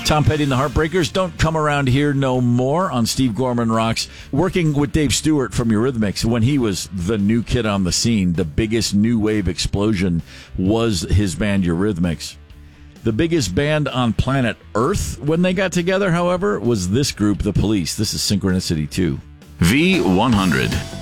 Tom Petty and the Heartbreakers don't come around here no more on Steve Gorman Rocks. Working with Dave Stewart from Eurythmics, when he was the new kid on the scene, the biggest new wave explosion was his band Eurythmics. The biggest band on planet Earth when they got together, however, was this group, The Police. This is Synchronicity 2. V100.